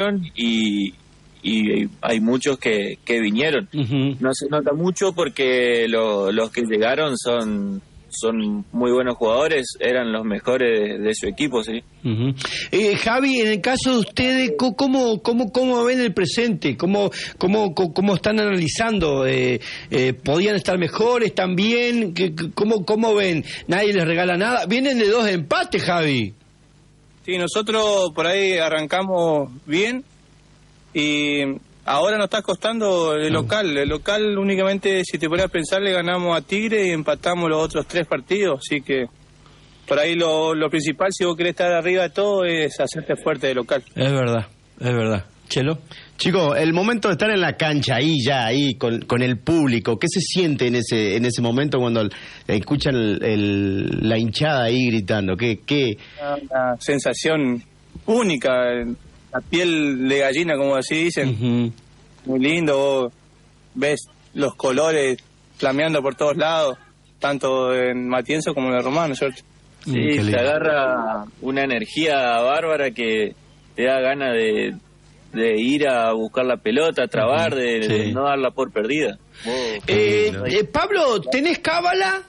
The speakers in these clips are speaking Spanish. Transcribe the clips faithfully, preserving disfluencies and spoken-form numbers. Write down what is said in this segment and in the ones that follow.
y, y hay muchos que, que vinieron. Uh-huh. No se nota mucho porque lo, los que llegaron son... son muy buenos jugadores, eran los mejores de, de su equipo, sí. Uh-huh. Eh, Javi, en el caso de ustedes, ¿cómo cómo cómo ven el presente? ¿Cómo cómo cómo están analizando? Eh, eh, ¿Podían estar mejores? ¿Están bien? ¿Cómo cómo ven? Nadie les regala nada. Vienen de dos empates, Javi. Sí, nosotros por ahí arrancamos bien y ahora nos está costando el local. El local únicamente, si te pones a pensar, le ganamos a Tigre y empatamos los otros tres partidos. Así que por ahí lo, lo principal, si vos querés estar arriba de todo, es hacerte fuerte de local. Es verdad, es verdad. Chelo. Chicos, el momento de estar en la cancha, ahí ya, ahí, con, con el público, ¿qué se siente en ese en ese momento cuando escuchan el, el, la hinchada ahí gritando? ¿Qué, qué? Una sensación única, la piel de gallina, como así dicen. Uh-huh. Muy lindo, vos ves los colores flameando por todos lados, tanto en Matienzo como en el Romano, ¿cierto? Sí, mm, te agarra una energía bárbara que te da ganas de, de ir a buscar la pelota, a trabar, uh-huh. de, sí. de no darla por perdida. Oh, eh, eh, Pablo, ¿tenés cábala?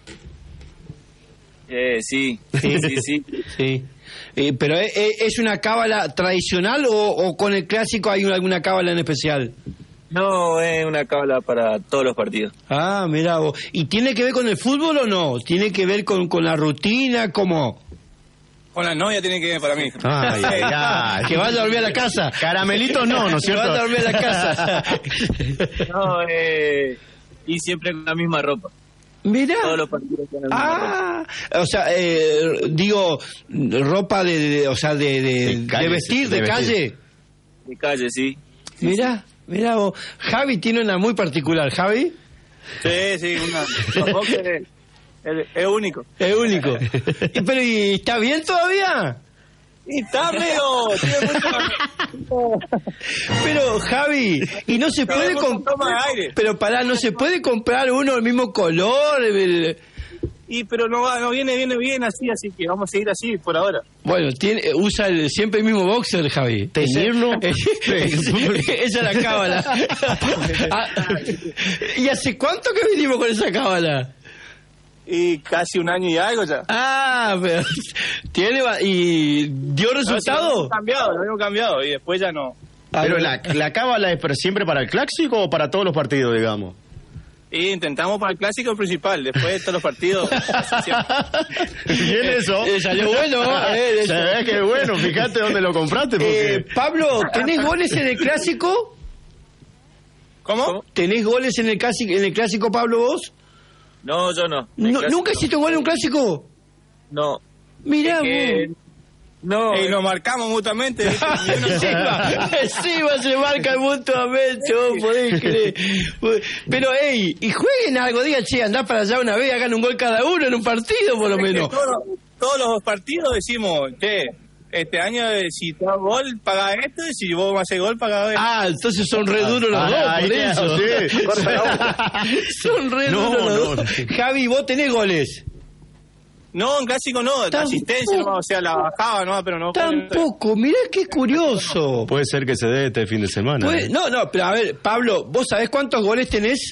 Eh, sí, sí, sí, sí. sí. Eh, ¿Pero es, es una cábala tradicional o, o con el clásico hay alguna cábala en especial? No, es una cábala para todos los partidos. Ah, mirá vos. ¿Y tiene que ver con el fútbol o no? ¿Tiene que ver con, con la rutina? ¿Cómo? Con la novia tiene que ver para mí. Ay, ay, ay. Que vaya a dormir a la casa. Caramelitos no, ¿no es cierto? Que vaya a dormir a la casa. No, eh, y siempre con la misma ropa. Mirá. Todos los partidos con la misma ah, ropa. O sea, eh, digo, ropa de, de o sea, de, de, de, calle, de vestir, de, de calle. Vestir. De calle, sí. sí mirá, sí. mirá vos. Javi tiene una muy particular, ¿Javi? Sí, sí, una. Los es, es, es único. Es único. ¿Y, pero, ¿y está bien todavía? Y está medio... Tiene mucho... Pero, Javi, y no se puede comprar... Pero pará, no se puede comprar uno del mismo color... El... Y pero no va, no viene, viene bien así, así que vamos a seguir así por ahora. Bueno, tiene, usa el, siempre el mismo boxer, Javi. ¿Teñirlo? Esa es la cábala. Ah, ¿y hace cuánto que vinimos con esa cábala? Y casi un año y algo ya. Ah, pero tiene y dio resultado. No, sí, lo hemos cambiado, lo hemos cambiado y después ya no. Pero la, la cábala es siempre para el clásico o para todos los partidos, digamos. Y intentamos para el clásico principal, después de todos los partidos. Bien eso. Eh, salió bueno. Eh, Se ve que es bueno, fíjate dónde lo compraste. Porque... Eh, Pablo, ¿tenés goles en el clásico? ¿Cómo? ¿Tenés goles en el clásico, en el clásico, Pablo, vos? No, yo no. no ¿Nunca hiciste gol en un clásico? No. Mirá, es que... No. Y nos marcamos mutuamente. Encima, encima se marcan mutuamente, vos podés creer. Pero, ey, y jueguen algo, digan, che, andá para allá una vez, hagan un gol cada uno en un partido, por lo menos. Todos, todos los partidos decimos, che, este año si te das gol, pagá esto, y si vos haces gol, pagá esto. Ah, entonces son re duros los ah, dos, por eso. Sí. Son re no, duros los no, dos. No. Javi, ¿vos tenés goles? No, en clásico no, asistencia, no, o sea, la bajaba, no, pero no. Tampoco, mirá qué curioso. Puede ser que se dé este fin de semana. ¿Puede? No, no, pero a ver, Pablo, ¿vos sabés cuántos goles tenés?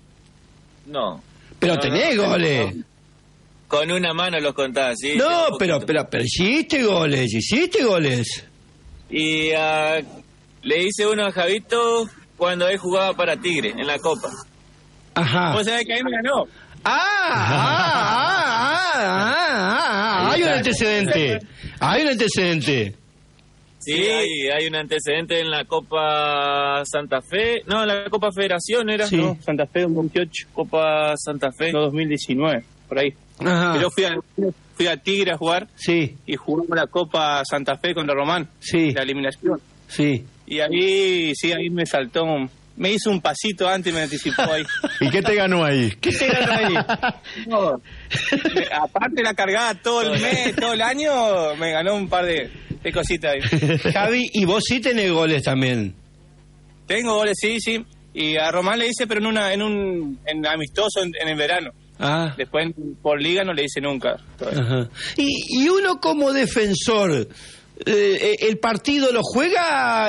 No. Pero no, tenés no, goles. No. Con una mano los contás, sí. No, pero, pero, pero hiciste goles, hiciste goles. Y uh, le hice uno a Javito cuando él jugaba para Tigre, en la Copa. Ajá. ¿Vos sabés que ahí me ganó? Ah, ah, ah, ah, ah, ah, hay un antecedente, hay un antecedente. Sí, hay, hay un antecedente en la Copa Santa Fe, no, en la Copa Federación era. Sí, no, Santa Fe dos mil dieciocho. Copa Santa Fe. No, dos mil diecinueve, por ahí. Ajá. Yo fui a, fui a Tigre a jugar. Sí. Y jugamos la Copa Santa Fe contra Román. Sí. La eliminación. Sí. Y ahí, sí, ahí me saltó un... Me hizo un pasito antes y me anticipó ahí. ¿Y qué te ganó ahí? ¿Qué te ganó ahí? No, me, aparte la cargada todo el mes, todo el año, me ganó un par de, de cositas ahí. Javi, ¿y vos sí tenés goles también? Tengo goles, sí, sí. Y a Román le hice, pero en una en un en amistoso en, en el verano. Ah. Después por liga no le hice nunca. Ajá. Y, y uno como defensor, eh, ¿el partido lo juega